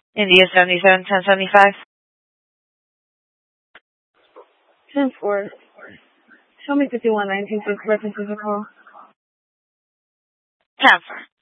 India 77 1075. 10-4. Show me 5119 for references a call. 10-4.